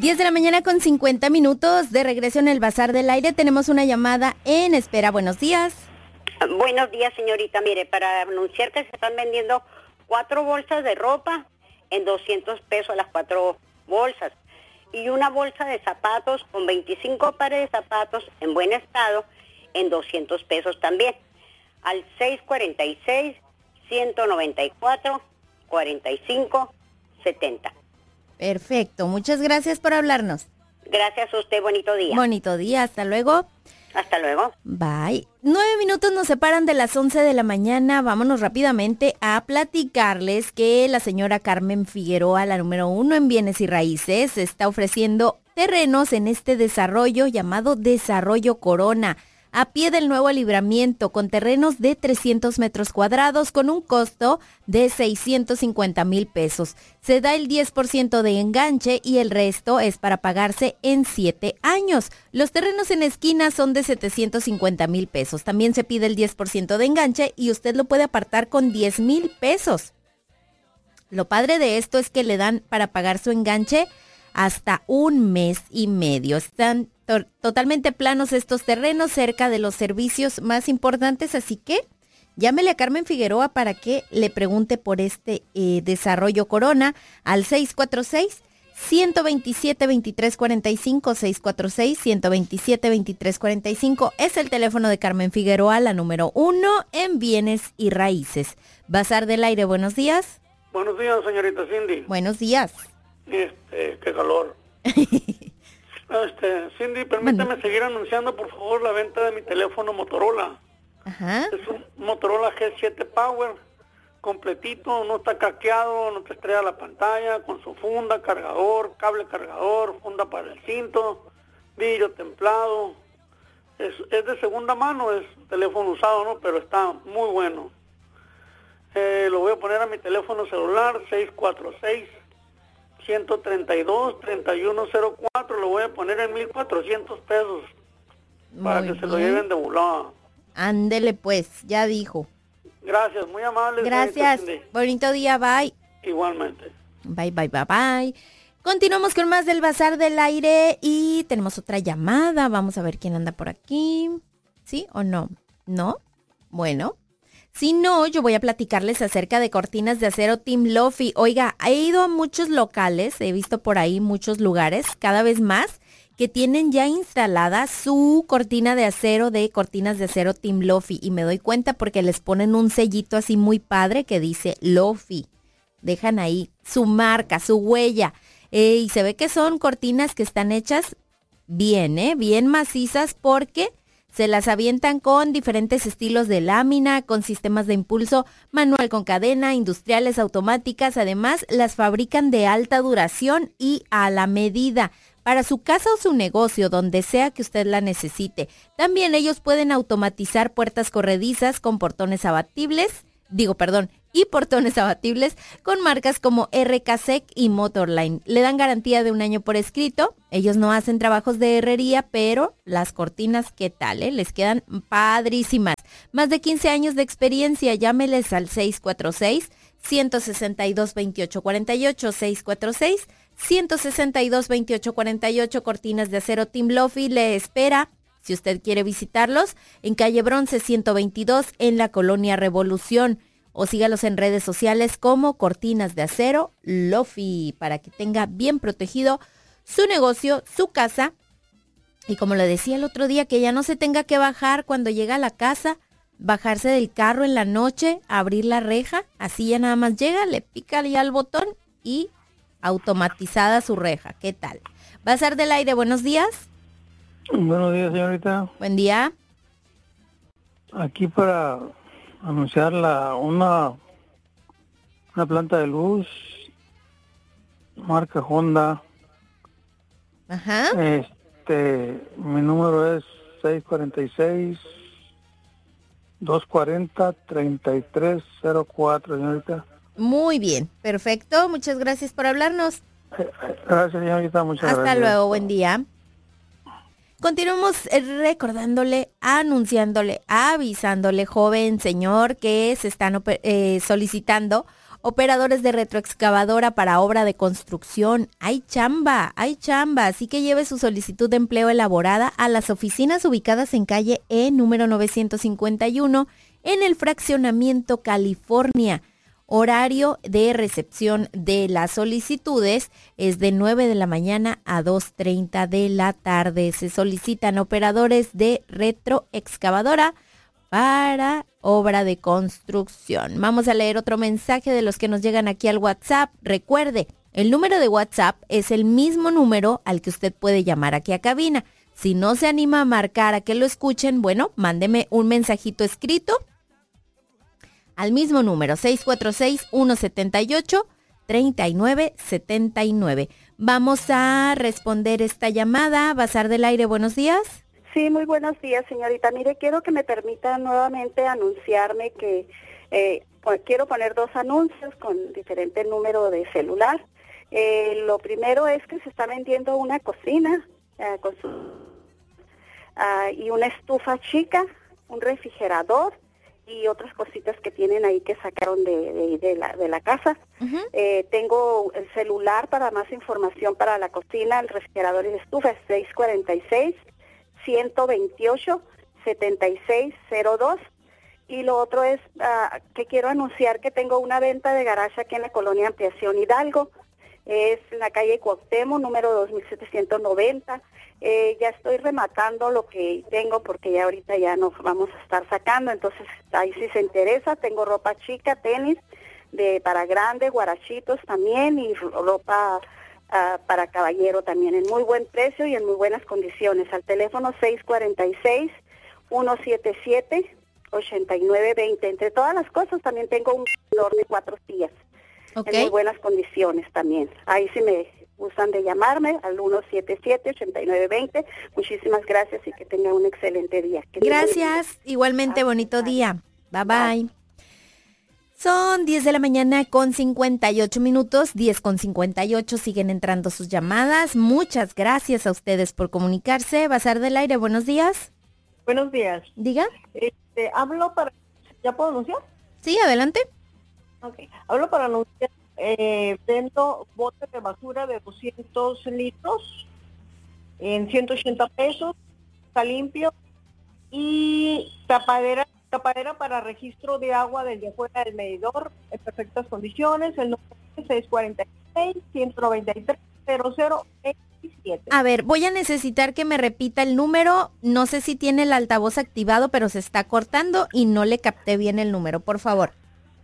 10 de la mañana con 50 minutos, de regreso en el Bazar del Aire. Tenemos una llamada en espera. Buenos días. Buenos días, señorita. Mire, para anunciar que se están vendiendo 4 bolsas de ropa en 200 pesos las 4 bolsas. Y una bolsa de zapatos con 25 pares de zapatos en buen estado en 200 pesos también. Al 646-194-45-70. Perfecto, muchas gracias por hablarnos. Gracias a usted, bonito día. Bonito día, hasta luego. Hasta luego. Bye. 9 minutos nos separan de las 11 de la mañana. Vámonos rápidamente a platicarles que la señora Carmen Figueroa, la número 1 en bienes y raíces, está ofreciendo terrenos en este desarrollo llamado Desarrollo Corona, a pie del Nuevo Libramiento, con terrenos de 300 metros cuadrados con un costo de 650,000 pesos. Se da el 10% de enganche y el resto es para pagarse en 7 años. Los terrenos en esquina son de 750,000 pesos. También se pide el 10% de enganche y usted lo puede apartar con 10,000 pesos. Lo padre de esto es que le dan para pagar su enganche hasta 1 mes y medio. Están totalmente planos estos terrenos, cerca de los servicios más importantes, así que llámele a Carmen Figueroa para que le pregunte por este Desarrollo Corona al 646-127-2345, 646-127-2345. Es el teléfono de Carmen Figueroa, la número 1 en bienes y raíces. Bazar del Aire, buenos días. Buenos días, señorita Cindy. Buenos días. Qué calor. Cindy, permíteme seguir anunciando, por favor, la venta de mi teléfono Motorola. Ajá. Es un Motorola G7 Power, completito, no está craqueado, no te estrella la pantalla, con su funda, cargador, cable cargador, funda para el cinto, vidrio templado. Es de segunda mano, es teléfono usado, ¿no? Pero está muy bueno. Lo voy a poner a mi teléfono celular, 646-132-3104, lo voy a poner en 1,400 pesos para que se lo lleven de volada. Ándele pues, ya dijo. Gracias, muy amable. Gracias, bonito día, bye. Igualmente. Bye, bye, bye, bye. Continuamos con más del Bazar del Aire y tenemos otra llamada. Vamos a ver quién anda por aquí. ¿Sí o no? ¿No? Bueno. Si no, yo voy a platicarles acerca de cortinas de acero Team Lofi. Oiga, he ido a muchos locales, he visto por ahí muchos lugares, cada vez más, que tienen ya instalada su cortina de acero de cortinas de acero Team Lofi. Y me doy cuenta porque les ponen un sellito así muy padre que dice Lofi. Dejan ahí su marca, su huella. Y se ve que son cortinas que están hechas bien, bien macizas, porque se las avientan con diferentes estilos de lámina, con sistemas de impulso, manual con cadena, industriales, automáticas. Además, las fabrican de alta duración y a la medida, para su casa o su negocio, donde sea que usted la necesite. También ellos pueden automatizar puertas corredizas con portones abatibles, y portones abatibles con marcas como RK-SEC y Motorline. Le dan garantía de 1 año por escrito. Ellos no hacen trabajos de herrería, pero las cortinas, ¿qué tal? Les quedan padrísimas. Más de 15 años de experiencia. Llámeles al 646-162-2848, 646-162-2848. Cortinas de acero Team Lofi le espera. Si usted quiere visitarlos, en calle Bronce 122 en la Colonia Revolución. O sígalos en redes sociales como Cortinas de Acero Lofi, para que tenga bien protegido su negocio, su casa. Y como le decía el otro día, que ya no se tenga que bajar cuando llega a la casa, bajarse del carro en la noche, abrir la reja, así ya nada más llega, le pica ya el botón y automatizada su reja. ¿Qué tal? Bazar del Aire, buenos días. Buenos días, señorita. Buen día. Aquí para anunciar una planta de luz marca Honda. Ajá. Mi número es 646-240-3304, señorita. Muy bien, perfecto. Muchas gracias por hablarnos. Gracias, señorita. Muchas gracias. Hasta luego, buen día. Continuamos recordándole, anunciándole, avisándole, joven, señor, que se están solicitando Operadores de retroexcavadora para obra de construcción. Hay chamba, así que lleve su solicitud de empleo elaborada a las oficinas ubicadas en calle E número 951 en el fraccionamiento California. Horario de recepción de las solicitudes es de 9 de la mañana a 2:30 de la tarde. Se solicitan operadores de retroexcavadora para obra de construcción. Vamos a leer otro mensaje de los que nos llegan aquí al WhatsApp. Recuerde, el número de WhatsApp es el mismo número al que usted puede llamar aquí a cabina. Si no se anima a marcar a que lo escuchen, bueno, mándeme un mensajito escrito al mismo número, 646-178-3979. Vamos a responder esta llamada. Bazar del Aire, buenos días. Sí, muy buenos días, señorita. Mire, quiero que me permita nuevamente anunciarme que quiero poner 2 anuncios con diferente número de celular. Lo primero es que se está vendiendo una cocina y una estufa chica, un refrigerador y otras cositas que tienen ahí que sacaron de la casa. Uh-huh. Tengo el celular para más información para la cocina, el refrigerador y la estufa, es 646-128-7602. Y lo otro es que quiero anunciar que tengo una venta de garaje aquí en la colonia Ampliación Hidalgo. Es en la calle Cuauhtémoc, número 2790. Ya estoy rematando lo que tengo porque ya ahorita ya nos vamos a estar sacando. Entonces, ahí si se interesa, tengo ropa chica, tenis para grande, guarachitos también y ropa para caballero también en muy buen precio y en muy buenas condiciones. Al teléfono 646-177-8920. Entre todas las cosas también tengo un dolor de 4 sillas. Okay. En muy buenas condiciones también. Ahí sí me gustan de llamarme al 177-8920. Muchísimas gracias y que tenga un excelente día. Gracias, igualmente bonito día. Bye bye. Son 10 de la mañana con 58 minutos, 10:58, siguen entrando sus llamadas. Muchas gracias a ustedes por comunicarse. Bazar del Aire, buenos días. Buenos días. Diga. Hablo para... ¿Ya puedo anunciar? Sí, adelante. Okay. Hablo para anunciar, vendo botes de basura de 200 litros en 180 pesos, está limpio, y tapadera para registro de agua desde afuera del medidor en perfectas condiciones. El número es 646-193-0027. A ver, voy a necesitar que me repita el número. No sé si tiene el altavoz activado, pero se está cortando y no le capté bien el número, por favor.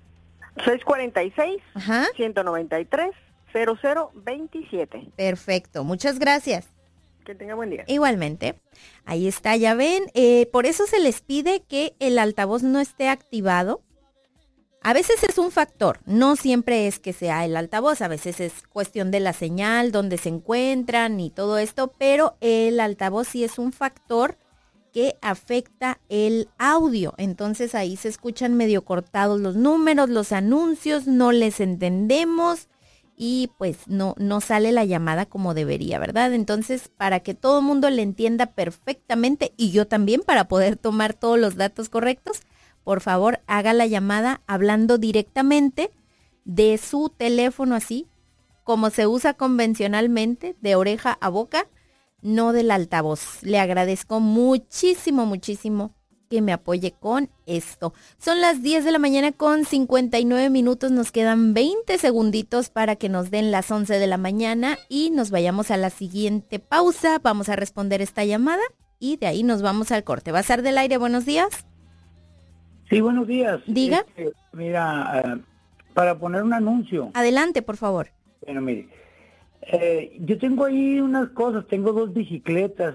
646-193-0027. Perfecto, muchas gracias. Que tenga buen día. Igualmente. Ahí está, ya ven. Por eso se les pide que el altavoz no esté activado. A veces es un factor, no siempre es que sea el altavoz, a veces es cuestión de la señal, donde se encuentran y todo esto, pero el altavoz sí es un factor que afecta el audio. Entonces ahí se escuchan medio cortados los números, los anuncios, no les entendemos y pues no sale la llamada como debería, ¿verdad? Entonces, para que todo el mundo le entienda perfectamente y yo también para poder tomar todos los datos correctos, por favor, haga la llamada hablando directamente de su teléfono así, como se usa convencionalmente, de oreja a boca, no del altavoz. Le agradezco muchísimo, muchísimo que me apoye con esto. Son las 10 de la mañana con 59 minutos. Nos quedan 20 segunditos para que nos den las 11 de la mañana y nos vayamos a la siguiente pausa. Vamos a responder esta llamada y de ahí nos vamos al corte. Bazar del Aire, buenos días. Sí, buenos días. Diga. Mira, para poner un anuncio. Adelante, por favor. Bueno, mire. Yo tengo ahí unas cosas, tengo dos bicicletas,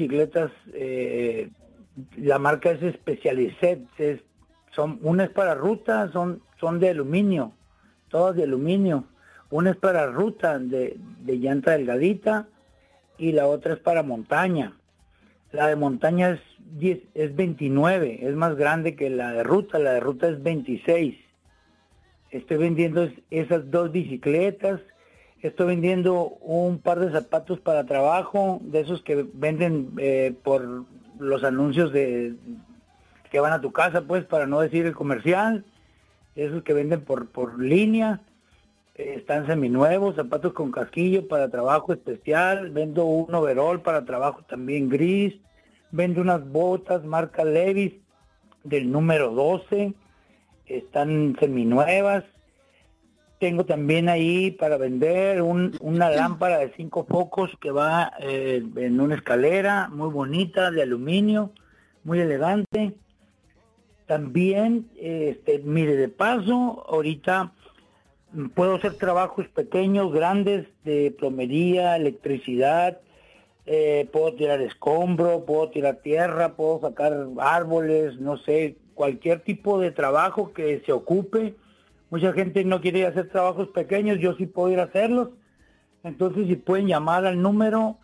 la marca es Specialized, una es para ruta, son de aluminio, todas de aluminio, una es para ruta de llanta delgadita y la otra es para montaña. La de montaña es 29, es más grande que la de ruta es 26. Estoy vendiendo esas dos bicicletas. Estoy vendiendo un par de zapatos para trabajo, de esos que venden por los anuncios que van a tu casa, pues, para no decir el comercial. esos que venden por línea. Están seminuevos, zapatos con casquillo para trabajo especial. Vendo un overol para trabajo también gris. Vendo unas botas marca Levi's del número 12. Están seminuevas. Tengo también ahí para vender una lámpara de 5 focos que va en una escalera muy bonita, de aluminio, muy elegante. También, mire, de paso, ahorita puedo hacer trabajos pequeños, grandes, de plomería, electricidad, puedo tirar escombro, puedo tirar tierra, puedo sacar árboles, no sé, cualquier tipo de trabajo que se ocupe. Mucha gente no quiere ir a hacer trabajos pequeños, yo sí puedo ir a hacerlos. Entonces, si pueden llamar al número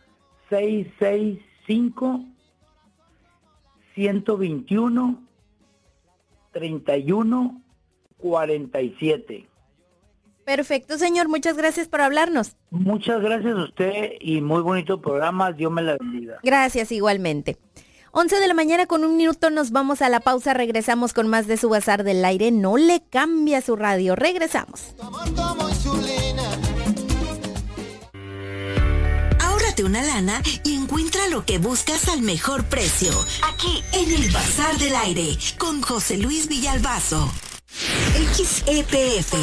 665-121-3147. Perfecto, señor. Muchas gracias por hablarnos. Muchas gracias a usted y muy bonito programa. Dios me la bendiga. Gracias, igualmente. 11 de la mañana con 1 minuto, nos vamos a la pausa, regresamos con más de su Bazar del Aire. No le cambia su radio, regresamos. Ahórrate una lana y encuentra lo que buscas al mejor precio. Aquí en el Bazar del Aire, con José Luis Villalbazo. XEPF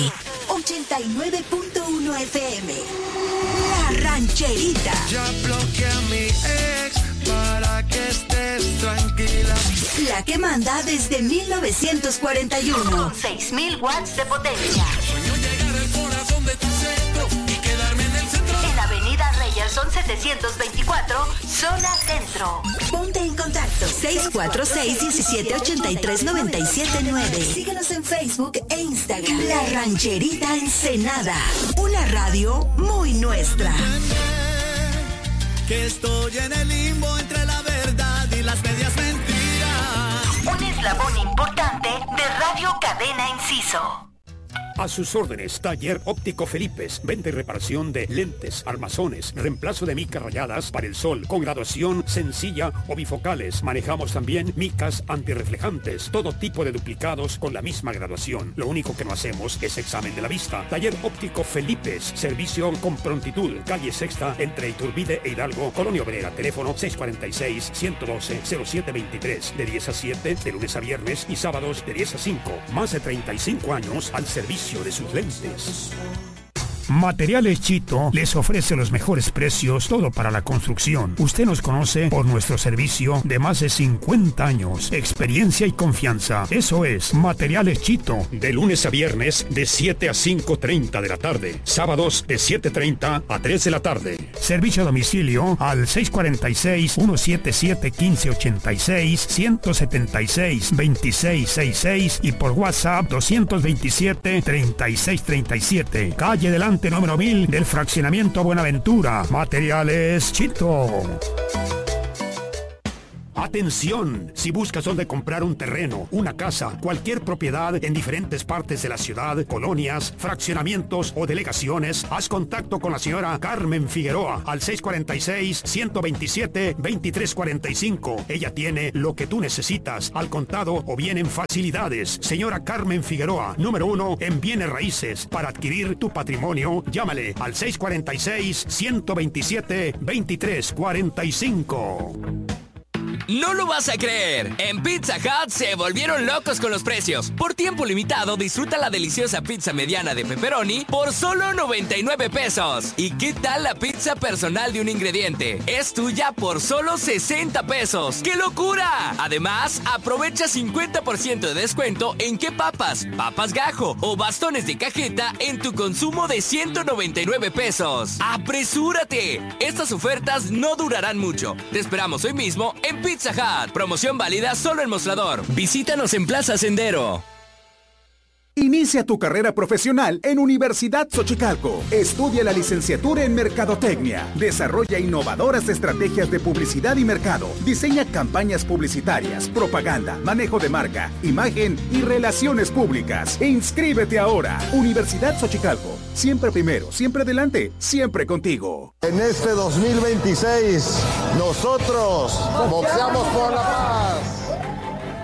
89.1 FM. La Rancherita. Ya bloqueé a mi ex para que estés tranquila. La que manda desde 1941. Con 6,000 watts de potencia. Sueño llegar al corazón de tu centro y quedarme en el centro. En Avenida Reyerson 724, zona centro. Ponte en contacto 646-1783-979. Síguenos en Facebook e Instagram. La Rancherita Ensenada. Una radio muy nuestra. Que estoy en el limbo entre la verdad y las medias mentiras. Un eslabón importante de Radio Cadena Inciso. A sus órdenes, Taller Óptico Felipes. Venta y reparación de lentes, armazones, reemplazo de micas rayadas para el sol, con graduación sencilla o bifocales. Manejamos también micas antirreflejantes, todo tipo de duplicados con la misma graduación. Lo único que no hacemos es examen de la vista. Taller Óptico Felipes. Servicio con prontitud. Calle Sexta, entre Iturbide e Hidalgo, Colonia Obrera. Teléfono 646-112-0723. De 10 a 7, de lunes a viernes y sábados de 10 a 5. Más de 35 años al servicio de sus lentes. Materiales Chito les ofrece los mejores precios, todo para la construcción. Usted nos conoce por nuestro servicio de más de 50 años, experiencia y confianza. Eso es Materiales Chito, de lunes a viernes de 7 a 5:30 de la tarde, sábados de 7:30 a 3 de la tarde. Servicio a domicilio al 646-177-1586, 176-2666 y por WhatsApp 227-3637. Calle delante número 1000 del fraccionamiento Buenaventura. Materiales Chito. Atención, si buscas dónde comprar un terreno, una casa, cualquier propiedad en diferentes partes de la ciudad, colonias, fraccionamientos o delegaciones, haz contacto con la señora Carmen Figueroa al 646-127-2345. Ella tiene lo que tú necesitas, al contado o bien en facilidades. Señora Carmen Figueroa, número 1 en bienes raíces. Para adquirir tu patrimonio, llámale al 646-127-2345. No lo vas a creer. En Pizza Hut se volvieron locos con los precios. Por tiempo limitado, disfruta la deliciosa pizza mediana de pepperoni por solo 99 pesos. ¿Y qué tal la pizza personal de un ingrediente? Es tuya por solo 60 pesos. ¡Qué locura! Además, aprovecha 50% de descuento en qué papas gajo o bastones de cajeta en tu consumo de 199 pesos. ¡Apresúrate! Estas ofertas no durarán mucho. Te esperamos hoy mismo en Pizza Hut. Promoción válida solo en Mostrador. Visítanos en Plaza Sendero. Inicia tu carrera profesional en Universidad Xochicalco. Estudia la licenciatura en Mercadotecnia. Desarrolla innovadoras estrategias de publicidad y mercado. Diseña campañas publicitarias, propaganda, manejo de marca, imagen y relaciones públicas. Inscríbete ahora. Universidad Xochicalco. Siempre primero, siempre adelante, siempre contigo. En este 2026, nosotros boxeamos por la paz.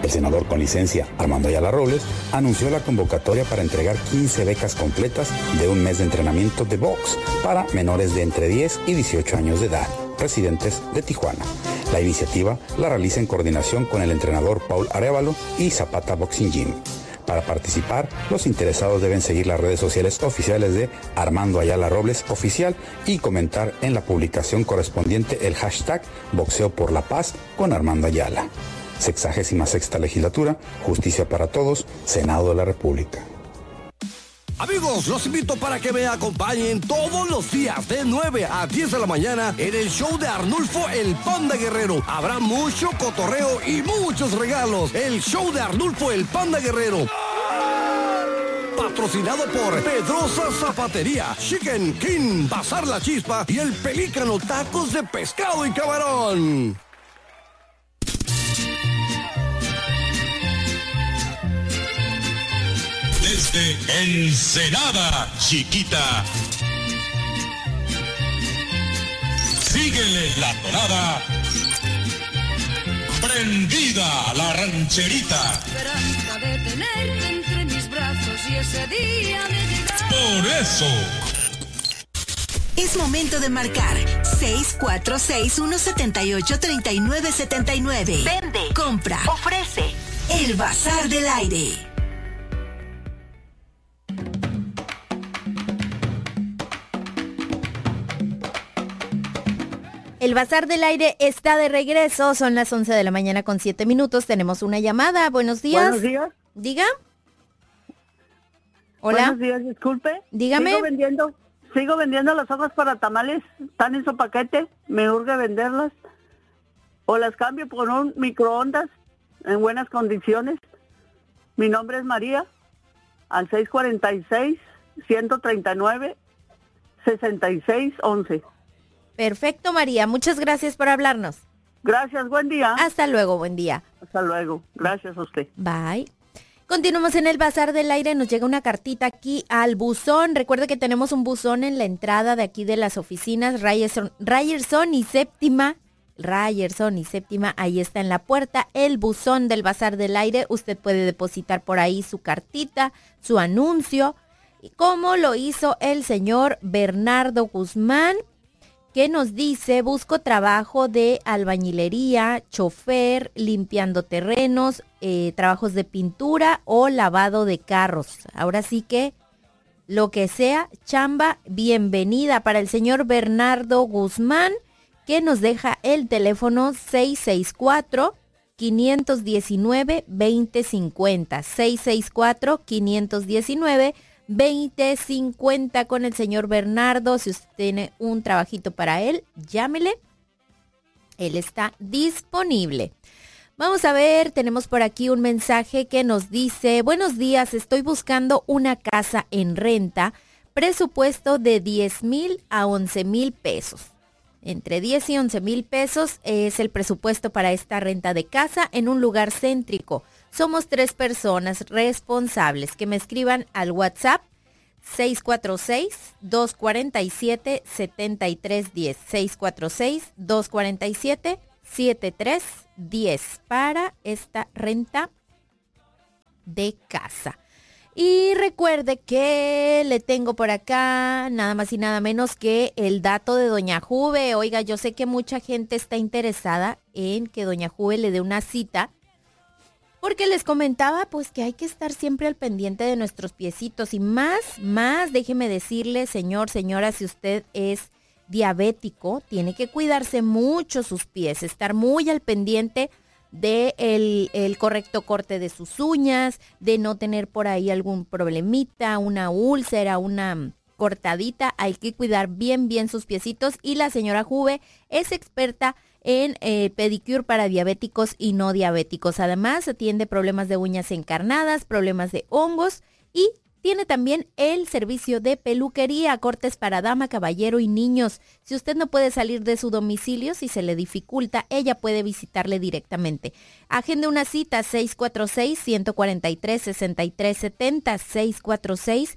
El senador con licencia, Armando Ayala Robles, anunció la convocatoria para entregar 15 becas completas de un mes de entrenamiento de box para menores de entre 10 y 18 años de edad, residentes de Tijuana. La iniciativa la realiza en coordinación con el entrenador Paul Arévalo y Zapata Boxing Gym. Para participar, los interesados deben seguir las redes sociales oficiales de Armando Ayala Robles Oficial y comentar en la publicación correspondiente el hashtag Boxeo por la Paz con Armando Ayala. 66ª Legislatura, Justicia para Todos, Senado de la República. Amigos, los invito para que me acompañen todos los días de 9 a 10 de la mañana en el show de Arnulfo el Panda Guerrero. Habrá mucho cotorreo y muchos regalos. El show de Arnulfo el Panda Guerrero. Patrocinado por Pedrosa Zapatería, Chicken King, Bazar La Chispa y El Pelícano Tacos de Pescado y Camarón. Desde Ensenada, Chiquita. Síguele la tonada. Prendida la rancherita. Esperanza de tenerte entre mis brazos y ese día de llegar. Por eso. Es momento de marcar 646-178-3979. Vende, compra, ofrece. El Bazar del Aire. El Bazar del Aire está de regreso. Son las 11 de la mañana con 7 minutos. Tenemos una llamada. Buenos días. Buenos días. Diga. Hola. Buenos días, disculpe. Dígame. Sigo vendiendo las hojas para tamales. Están en su paquete. Me urge venderlas. O las cambio por un microondas en buenas condiciones. Mi nombre es María. Al 646-139-6611. Perfecto, María. Muchas gracias por hablarnos. Gracias, buen día. Hasta luego, buen día. Hasta luego. Gracias a usted. Bye. Continuamos en el Bazar del Aire. Nos llega una cartita aquí al buzón. Recuerde que tenemos un buzón en la entrada de aquí de las oficinas. Ryerson y Séptima. Ahí está en la puerta. El buzón del Bazar del Aire. Usted puede depositar por ahí su cartita, su anuncio. Como lo hizo el señor Bernardo Guzmán, que nos dice: busco trabajo de albañilería, chofer, limpiando terrenos, trabajos de pintura o lavado de carros. Ahora sí que lo que sea, chamba, bienvenida para el señor Bernardo Guzmán, que nos deja el teléfono 664-519-2050. 664-519-2050 con el señor Bernardo. Si usted tiene un trabajito para él, llámele. Él está disponible. Vamos a ver, tenemos por aquí un mensaje que nos dice: buenos días, estoy buscando una casa en renta, presupuesto de 10,000 a 11,000 pesos. Entre 10 y 11,000 pesos es el presupuesto para esta renta de casa en un lugar céntrico. Somos 3 personas responsables. Que me escriban al WhatsApp 646-247-7310. 646-247-7310 para esta renta de casa. Y recuerde que le tengo por acá nada más y nada menos que el dato de Doña Juve. Oiga, yo sé que mucha gente está interesada en que Doña Juve le dé una cita, porque les comentaba pues que hay que estar siempre al pendiente de nuestros piecitos. Y más, déjeme decirle, señora, si usted es diabético, tiene que cuidarse mucho sus pies, estar muy al pendiente de el correcto corte de sus uñas, de no tener por ahí algún problemita, una úlcera, una cortadita. Hay que cuidar bien sus piecitos. Y la señora Juve es experta en pedicure para diabéticos y no diabéticos. Además, atiende problemas de uñas encarnadas, problemas de hongos, y tiene también el servicio de peluquería, cortes para dama, caballero y niños. Si usted no puede salir de su domicilio, si se le dificulta, ella puede visitarle directamente. Agende una cita 646-143-6370,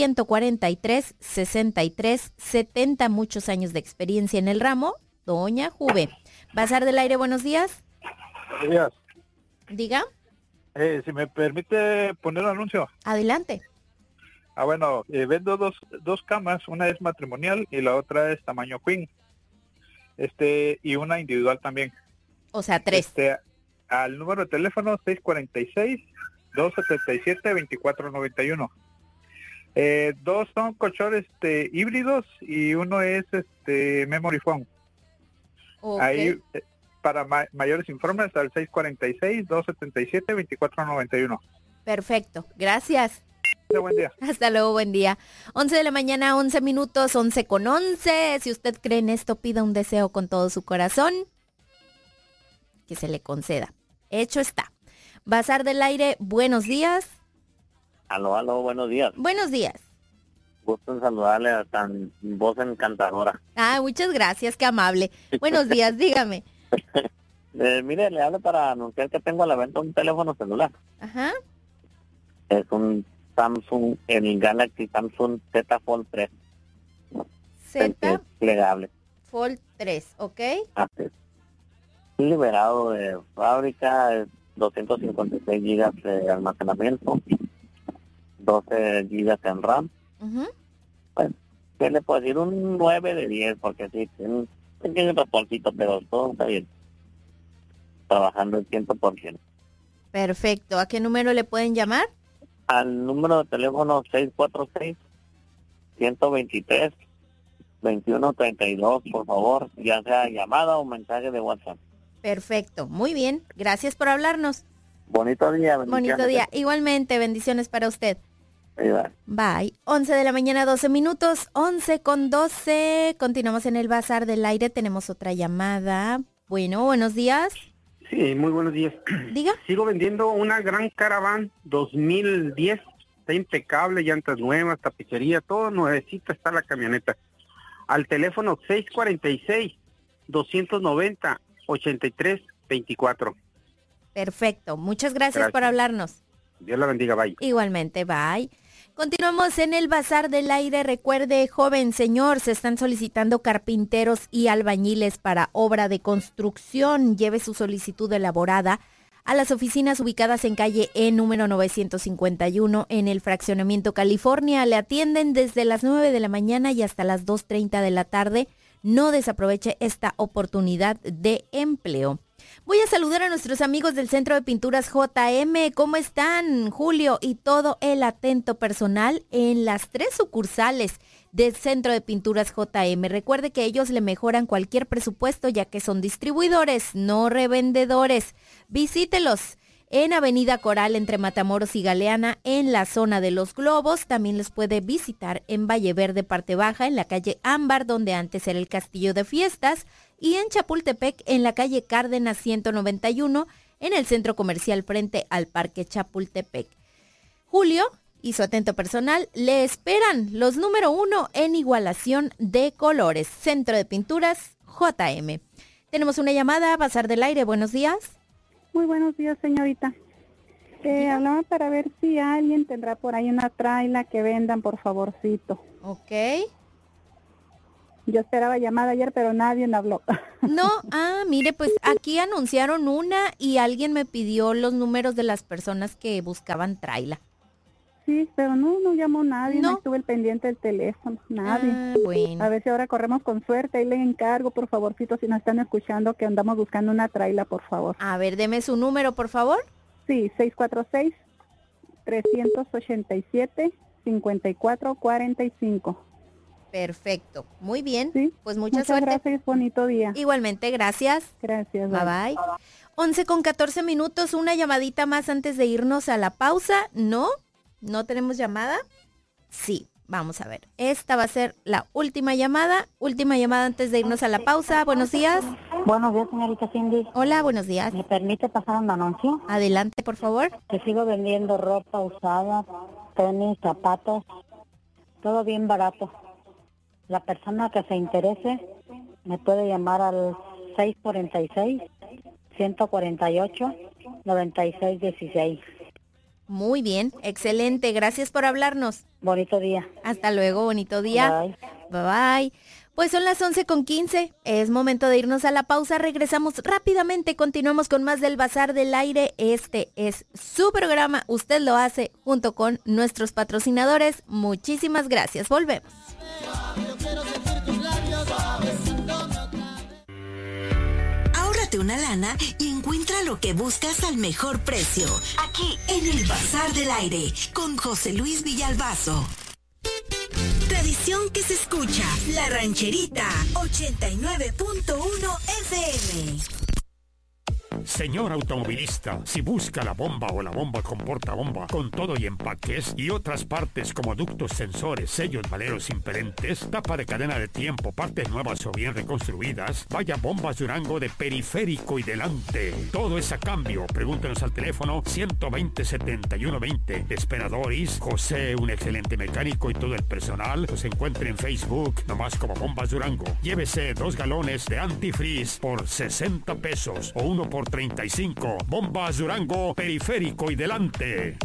646-143-6370. Muchos años de experiencia en el ramo, Doña Juve. Bazar del Aire, buenos días. Buenos días. Diga. Si me permite poner un anuncio. Adelante. Bueno, vendo dos camas, una es matrimonial y la otra es tamaño queen. Y una individual también. O sea, 3. Al número de teléfono 646-277-2491. Dos son colchones híbridos y uno es memory foam. Okay. Ahí para mayores informes al 646-277-2491. Perfecto, gracias. Buen día. Hasta luego, buen día. 11 de la mañana, 11 minutos, 11:11. Si usted cree en esto, pida un deseo con todo su corazón, que se le conceda. Hecho está. Bazar del Aire, buenos días. Aló, buenos días. Buenos días. Gusto en saludarle a tan voz encantadora. Muchas gracias, qué amable. Buenos días, dígame. Mire, le hablo para anunciar que tengo a la venta un teléfono celular. Ajá. Es un Samsung, el Galaxy Samsung Z Fold 3. Z plegable. Fold 3, ¿ok? Así. Liberado de fábrica, 256 gigas de almacenamiento, 12 gigas en RAM. Bueno, ¿qué le puedo decir? Un 9 de 10, porque sí, tiene un pequeño raponcito, pero todo está bien. Trabajando el 100%. Perfecto. ¿A qué número le pueden llamar? Al número de teléfono 646-123-2132, por favor, ya sea llamada o mensaje de WhatsApp. Perfecto, muy bien. Gracias por hablarnos. Bonito día. Bonito día. Igualmente, bendiciones para usted. Bye. Bye. 11 de la mañana, 12 minutos, 11:12. Continuamos en el Bazar del Aire. Tenemos otra llamada. Bueno, buenos días. Sí, muy buenos días. Diga. Sigo vendiendo una Gran Caravan 2010. Está impecable, llantas nuevas, tapicería, todo nuevecito está la camioneta. Al teléfono 646-290-8324. Perfecto. Muchas gracias por hablarnos. Dios la bendiga, bye. Igualmente, bye. Continuamos en el Bazar del Aire. Recuerde, joven señor, se están solicitando carpinteros y albañiles para obra de construcción. Lleve su solicitud elaborada a las oficinas ubicadas en calle E número 951 en el Fraccionamiento California. Le atienden desde las 9 de la mañana y hasta las 2:30 de la tarde. No desaproveche esta oportunidad de empleo. Voy a saludar a nuestros amigos del Centro de Pinturas JM. ¿Cómo están, Julio? Y todo el atento personal en las 3 sucursales del Centro de Pinturas JM. Recuerde que ellos le mejoran cualquier presupuesto ya que son distribuidores, no revendedores. Visítelos en Avenida Coral entre Matamoros y Galeana en la zona de Los Globos. También les puede visitar en Valle Verde, parte baja, en la calle Ámbar, donde antes era el Castillo de Fiestas, y en Chapultepec, en la calle Cárdenas 191, en el centro comercial frente al Parque Chapultepec. Julio y su atento personal le esperan, los número 1 en igualación de colores. Centro de Pinturas JM. Tenemos una llamada, Bazar del Aire, buenos días. Muy buenos días, señorita. Hablaba para ver si alguien tendrá por ahí una traila que vendan, por favorcito. Ok. Yo esperaba llamada ayer, pero nadie me habló. No, mire, pues aquí anunciaron una y alguien me pidió los números de las personas que buscaban traila. Sí, pero no llamó nadie, no estuve el pendiente del teléfono, nadie. Bueno. A ver si ahora corremos con suerte, ahí le encargo, por favorcito, si nos están escuchando, que andamos buscando una traila, por favor. A ver, deme su número, por favor. Sí, 646-387-5445. Perfecto, muy bien. ¿Sí? Pues mucha suerte. Gracias, bonito día. Igualmente, gracias. Gracias. Bye bye. 11:14 minutos, una llamadita más antes de irnos a la pausa. ¿No? ¿No tenemos llamada? Sí, vamos a ver. Esta va a ser la última llamada antes de irnos a la pausa. Buenos días. Buenos días, señorita Cindy. Hola, buenos días. ¿Me permite pasar un anuncio? Adelante, por favor. Que sigo vendiendo ropa usada, tenis, zapatos, todo bien barato. La persona que se interese me puede llamar al 646-148-9616. Muy bien, excelente. Gracias por hablarnos. Bonito día. Hasta luego, bonito día. Bye. Bye bye. Pues son las 11:15, es momento de irnos a la pausa, regresamos rápidamente, continuamos con más del Bazar del Aire. Este es su programa, usted lo hace junto con nuestros patrocinadores. Muchísimas gracias, volvemos. Ahórrate una lana y encuentra lo que buscas al mejor precio. Aquí en el Bazar del Aire con José Luis Villalbazo. Tradición que se escucha, La Rancherita, 89.1 FM. Señor automovilista, si busca la bomba o la bomba con portabomba, con todo y empaques y otras partes como ductos, sensores, sellos, valeros impedentes, tapa de cadena de tiempo, partes nuevas o bien reconstruidas, vaya Bombas Durango de Periférico y Delante. Todo es a cambio. Pregúntenos al teléfono 120-7120. Esperadores, José, un excelente mecánico y todo el personal, los encuentre en Facebook, nomás como Bombas Durango. Llévese 2 galones de antifreeze por 60 pesos o 1 por 35. Bombas Durango, Periférico y Delante.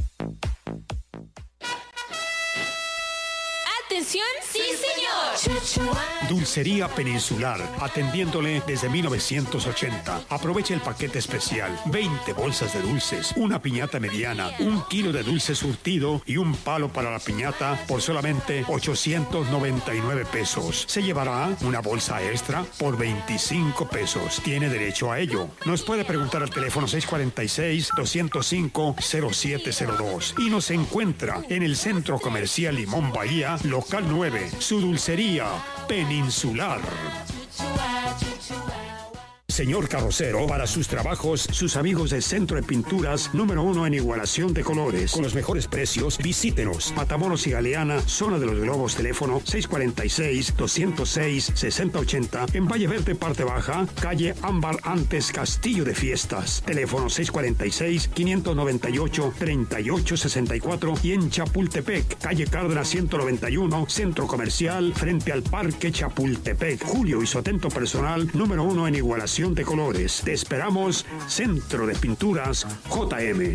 ¡Atención! ¡Sí, señor! Dulcería Peninsular, atendiéndole desde 1980. Aproveche el paquete especial. 20 bolsas de dulces, una piñata mediana, 1 kilo de dulce surtido y un palo para la piñata por solamente 899 pesos. Se llevará una bolsa extra por 25 pesos. Tiene derecho a ello. Nos puede preguntar al teléfono 646-205-0702 y nos encuentra en el Centro Comercial Limón Bahía, Local 9, su dulcería Peninsular. Señor carrocero, para sus trabajos, sus amigos de Centro de Pinturas, número 1 en igualación de colores. Con los mejores precios, visítenos. Matamoros y Galeana, zona de los Globos, teléfono 646-206-6080. En Valle Verde, parte baja, calle Ámbar antes Castillo de Fiestas. Teléfono 646-598-3864. Y en Chapultepec, calle Cárdenas 191, Centro Comercial, frente al Parque Chapultepec. Julio y su atento personal, número 1 en igualación de colores. Te esperamos, Centro de Pinturas JM.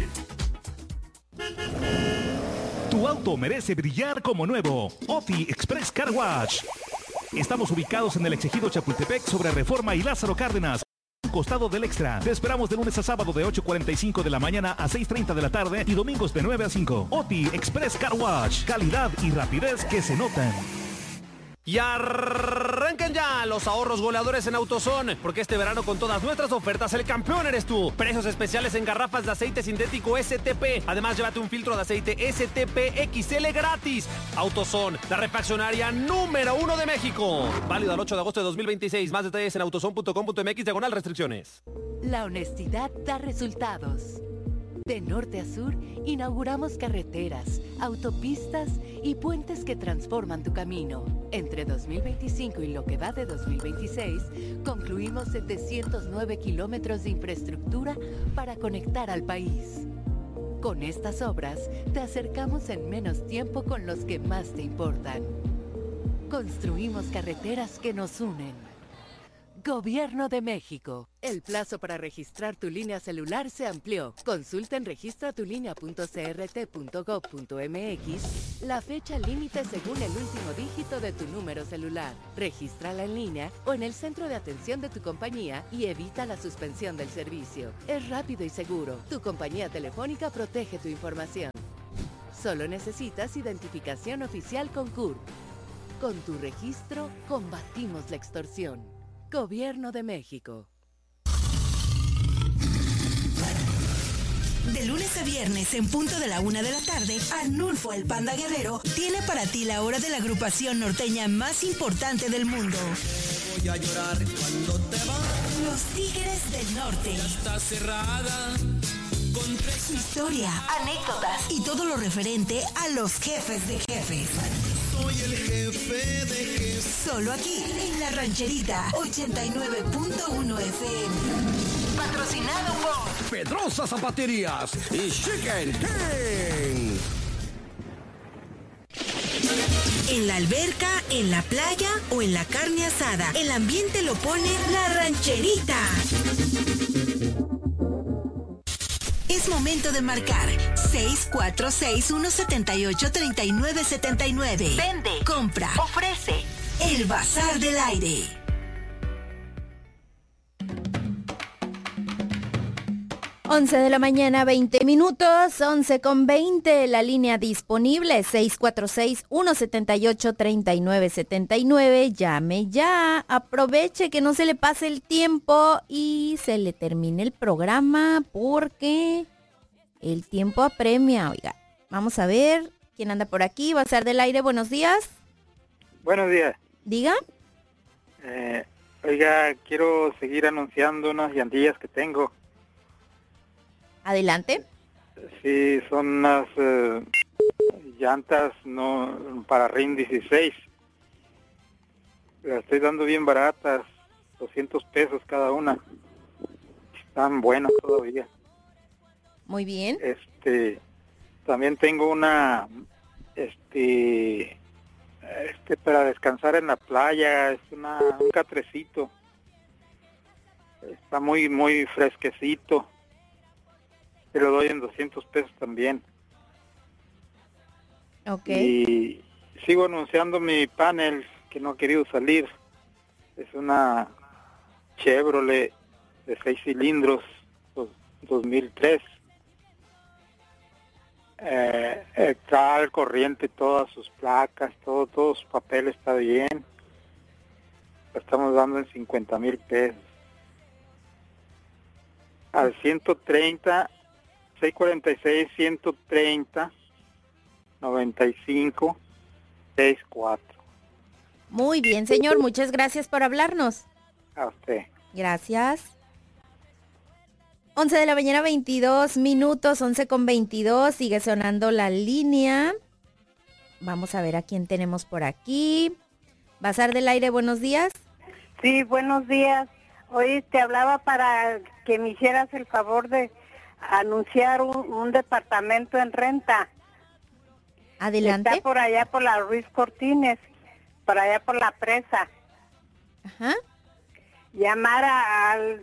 Tu auto merece brillar como nuevo. OTI Express Car Wash. Estamos ubicados en el Exegido Chapultepec sobre Reforma y Lázaro Cárdenas, costado del Extra. Te esperamos de lunes a sábado de 8:45 de la mañana a 6:30 de la tarde y domingos de 9 a 5. OTI Express Car Wash. Calidad y rapidez que se notan. Y arrancan ya los ahorros goleadores en AutoZone, porque este verano con todas nuestras ofertas el campeón eres tú. Precios especiales en garrafas de aceite sintético STP. Además, llévate un filtro de aceite STP XL gratis. AutoZone, la refaccionaria número 1 de México. Válido al 8 de agosto de 2026. Más detalles en autozone.com.mx/restricciones. La honestidad da resultados. De norte a sur, inauguramos carreteras, autopistas y puentes que transforman tu camino. Entre 2025 y lo que va de 2026, concluimos 709 kilómetros de infraestructura para conectar al país. Con estas obras, te acercamos en menos tiempo con los que más te importan. Construimos carreteras que nos unen. Gobierno de México. El plazo para registrar tu línea celular se amplió. Consulta en registratulinea.crt.gov.mx la fecha límite según el último dígito de tu número celular. Regístrala en línea o en el centro de atención de tu compañía y evita la suspensión del servicio. Es rápido y seguro. Tu compañía telefónica protege tu información. Solo necesitas identificación oficial con CURP. Con tu registro, combatimos la extorsión. Gobierno de México. De lunes a viernes, en punto de la 1 de la tarde, Arnulfo el Panda Guerrero tiene para ti la hora de la agrupación norteña más importante del mundo. Voy a llorar cuando te vas. Los Tigres del Norte. Está cerrada. Su historia, anécdotas y todo lo referente a los jefes de jefes. Soy el jefe de jefes. Solo aquí, en La Rancherita, 89.1 FM. Patrocinado por Pedrosa Zapaterías y Chicken King. En la alberca, en la playa o en la carne asada, el ambiente lo pone La Rancherita. Es momento de marcar 646-178-3979. Vende, compra, ofrece. El Bazar del Aire. Once de la mañana, 20 minutos, 11:20, la línea disponible, 646-178-3979, llame ya, aproveche que no se le pase el tiempo y se le termine el programa porque el tiempo apremia, oiga. Vamos a ver quién anda por aquí, Bazar del Aire, buenos días. Buenos días. Diga. Oiga, quiero seguir anunciando unas llantillas que tengo. Adelante. Sí, son unas llantas para RIN 16. Las estoy dando bien baratas, 200 pesos cada una. Están buenas todavía. Muy bien. También tengo una, para descansar en la playa, es un catrecito. Está muy, muy fresquecito. Te lo doy en 200 pesos también. Ok. Y sigo anunciando mi panel que no ha querido salir. Es una Chevrolet de 6 cilindros, 2003. Está al corriente todas sus placas, todo su papel está bien. Lo estamos dando en 50,000 pesos. Al 130, 646, 130, 95, 64. Muy bien, señor, muchas gracias por hablarnos. A usted. Gracias. 11 de la mañana, 22 minutos, 11:22, sigue sonando la línea. Vamos a ver a quién tenemos por aquí. Bazar del Aire, buenos días. Sí, buenos días. Hoy te hablaba para que me hicieras el favor de anunciar un departamento en renta. Adelante. Está por allá por la Ruiz Cortines, por allá por la presa. Ajá. Llamar al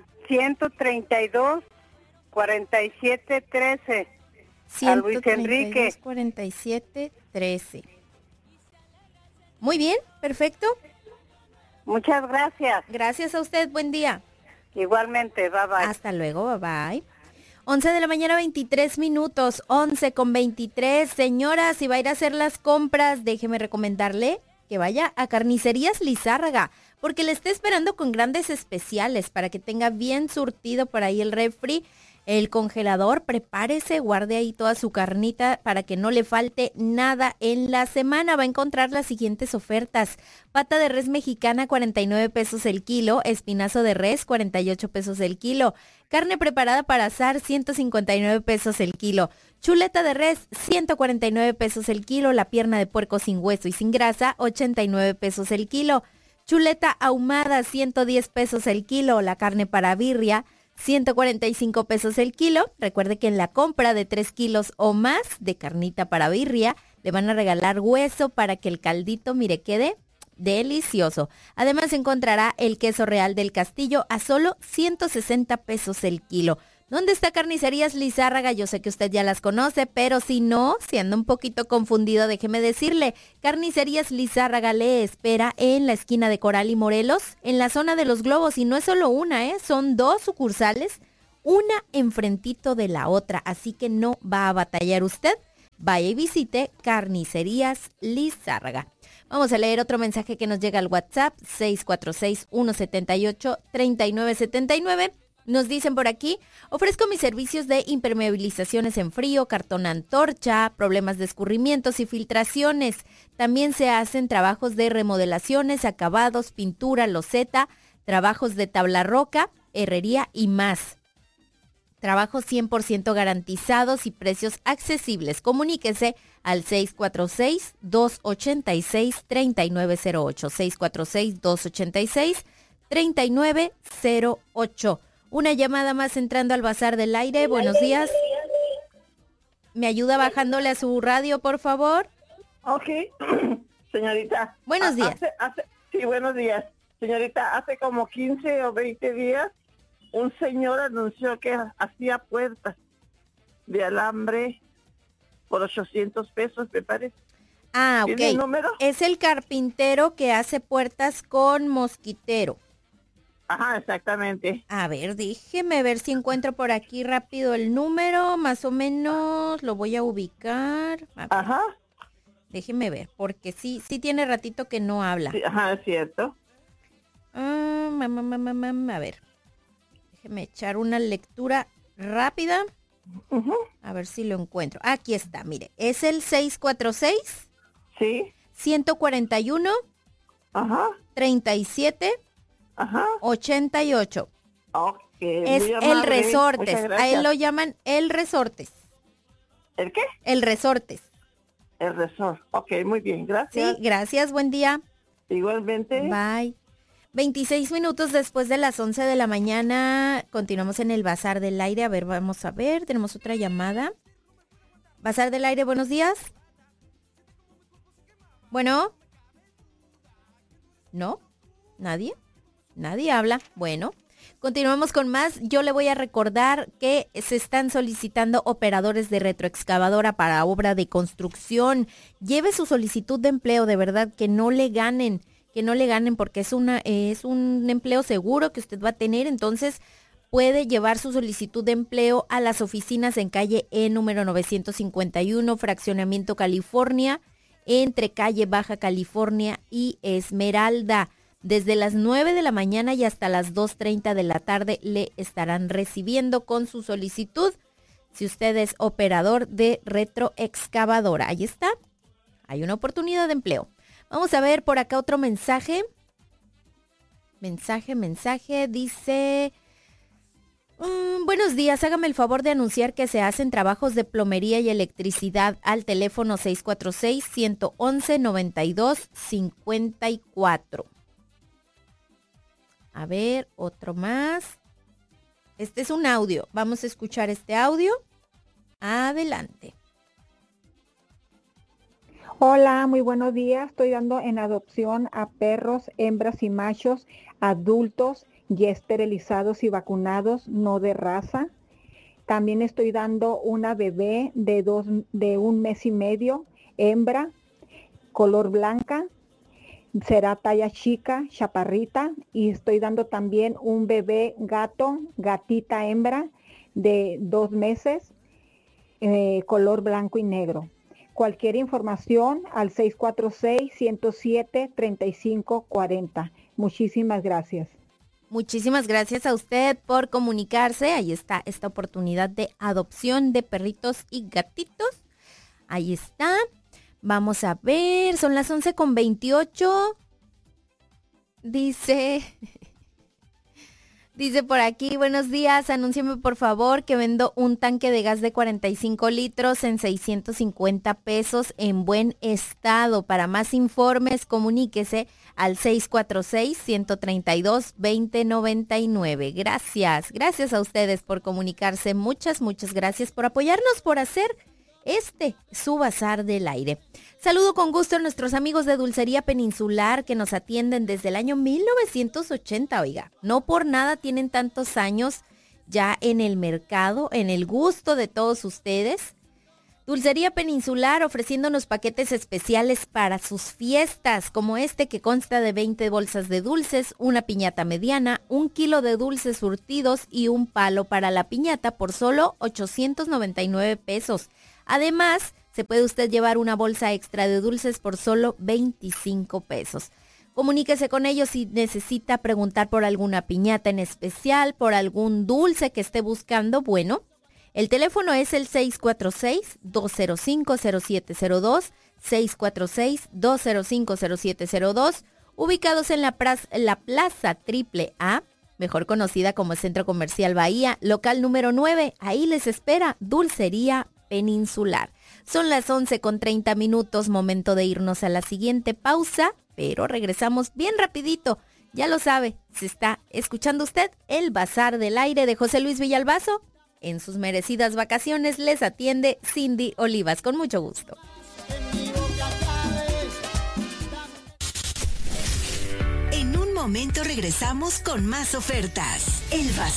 132-4713. A Luis Enrique. 4713. Muy bien, perfecto. Muchas gracias. Gracias a usted, buen día. Igualmente, bye bye. Hasta luego, bye bye. 11 de la mañana, 23 minutos, 11:23. Señora, si va a ir a hacer las compras, déjeme recomendarle que vaya a Carnicerías Lizárraga, porque le está esperando con grandes especiales para que tenga bien surtido por ahí el refri, el congelador. Prepárese, guarde ahí toda su carnita para que no le falte nada en la semana. Va a encontrar las siguientes ofertas: pata de res mexicana, 49 pesos el kilo; espinazo de res, 48 pesos el kilo; carne preparada para asar, 159 pesos el kilo; chuleta de res, 149 pesos el kilo; la pierna de puerco sin hueso y sin grasa, 89 pesos el kilo; chuleta ahumada, 110 pesos el kilo; la carne para birria, 145 pesos el kilo. Recuerde que en la compra de 3 kilos o más de carnita para birria, le van a regalar hueso para que el caldito, mire, quede delicioso. Además encontrará el queso real del Castillo a solo 160 pesos el kilo. ¿Dónde está Carnicerías Lizárraga? Yo sé que usted ya las conoce, pero si no, si anda un poquito confundido, déjeme decirle, Carnicerías Lizárraga le espera en la esquina de Coral y Morelos, en la zona de los globos, y no es solo una, son 2 sucursales, una enfrentito de la otra, así que no va a batallar usted. Vaya y visite Carnicerías Lizárraga. Vamos a leer otro mensaje que nos llega al WhatsApp, 646-178-3979. Nos dicen por aquí: ofrezco mis servicios de impermeabilizaciones en frío, cartón antorcha, problemas de escurrimientos y filtraciones. También se hacen trabajos de remodelaciones, acabados, pintura, loseta, trabajos de tabla roca, herrería y más. Trabajos 100% garantizados y precios accesibles. Comuníquese al 646-286-3908. 646-286-3908. Una llamada más entrando al Bazar del Aire. Buenos días. ¿Me ayuda bajándole a su radio, por favor? Ok, señorita. Buenos días. Sí, buenos días. Señorita, hace como 15 o 20 días, un señor anunció que hacía puertas de alambre por 800 pesos, me parece. Ah, ¿Tiene el ok. número? Es el carpintero que hace puertas con mosquitero. Ajá, exactamente. A ver, déjeme ver si encuentro por aquí rápido el número. Más o menos lo voy a ubicar. Ajá. Déjeme ver, porque sí tiene ratito que no habla. Sí, ajá, es cierto. A ver. Déjeme echar una lectura rápida. A ver si lo encuentro. Aquí está, mire. Es el 646. Sí. 141. Ajá. 37. Ajá. 88. Ok. Es muy el amable. Resortes. Muchas A gracias. él lo llaman el Resortes. ¿El qué? El Resortes. El resort. Ok, muy bien. Gracias. Sí, gracias. Buen día. Igualmente. Bye. 26 minutos después de las 11 de la mañana. Continuamos en el Bazar del Aire. A ver, vamos a ver. Tenemos otra llamada. Bazar del Aire, buenos días. Bueno. ¿No? ¿Nadie? Nadie habla. Bueno. Continuamos con más. Yo le voy a recordar que se están solicitando operadores de retroexcavadora para obra de construcción. Lleve su solicitud de empleo, de verdad, que no le ganen porque es un empleo seguro que usted va a tener. Entonces puede llevar su solicitud de empleo a las oficinas en calle E número 951, Fraccionamiento California, entre calle Baja California y Esmeralda. Desde las 9 de la mañana y hasta las 2:30 de la tarde le estarán recibiendo con su solicitud si usted es operador de retroexcavadora. Ahí está. Hay una oportunidad de empleo. Vamos a ver por acá otro mensaje. Mensaje. Dice... buenos días, hágame el favor de anunciar que se hacen trabajos de plomería y electricidad al teléfono 646-111-9254. A ver, otro más. Este es un audio. Vamos a escuchar este audio. Adelante. Hola, muy buenos días. Estoy dando en adopción a perros, hembras y machos, adultos ya esterilizados y vacunados, no de raza. También estoy dando una bebé de 1 mes y medio, hembra, color blanca. Será talla chica, chaparrita, y estoy dando también un bebé gatita hembra de 2 meses, color blanco y negro. Cualquier información al 646-107-3540. Muchísimas gracias. Muchísimas gracias a usted por comunicarse. Ahí está esta oportunidad de adopción de perritos y gatitos. Ahí está. Vamos a ver, son las 11:28. Dice por aquí, buenos días, anúnciame por favor que vendo un tanque de gas de 45 litros en 650 pesos en buen estado. Para más informes, comuníquese al 646-132-2099. Gracias a ustedes por comunicarse. Muchas gracias por apoyarnos, por hacer su Bazar del Aire. Saludo con gusto a nuestros amigos de Dulcería Peninsular que nos atienden desde el año 1980, oiga. No por nada tienen tantos años ya en el mercado, en el gusto de todos ustedes. Dulcería Peninsular ofreciéndonos paquetes especiales para sus fiestas, como este que consta de 20 bolsas de dulces, una piñata mediana, 1 kilo de dulces surtidos y un palo para la piñata por solo 899 pesos. Además, se puede usted llevar una bolsa extra de dulces por solo 25 pesos. Comuníquese con ellos si necesita preguntar por alguna piñata en especial, por algún dulce que esté buscando. Bueno, el teléfono es el 646-205-0702, 646-205-0702, ubicados en la Plaza AAA, mejor conocida como Centro Comercial Bahía, local número 9. Ahí les espera Dulcería Peninsular. Son las 11:30, momento de irnos a la siguiente pausa, pero regresamos bien rapidito. Ya lo sabe, se está escuchando usted el Bazar del Aire de José Luis Villalbazo. En sus merecidas vacaciones les atiende Cindy Olivas, con mucho gusto. En un momento regresamos con más ofertas. El Bazar